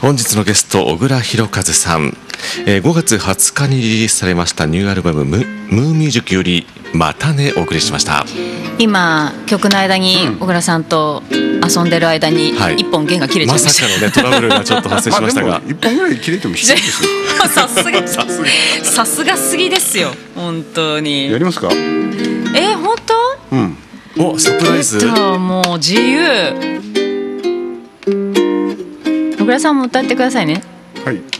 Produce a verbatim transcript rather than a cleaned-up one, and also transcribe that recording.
本日のゲスト小倉弘和さん、えー、ごがつはつかにリリースされましたニューアルバムム「ムーミュージック」よりまたねお送りしました。 今曲の間に小倉さんと遊んでる間に一本弦が切れちゃいました、 はい、まさかのねトラブルがちょっと発生しましたが一本ぐらい切れても必要ですよさすがさすがすぎですよ本当に。 やりますか？ えー、本当？ うんおサプライズもう自由。小倉さんも歌ってくださいね。 はい。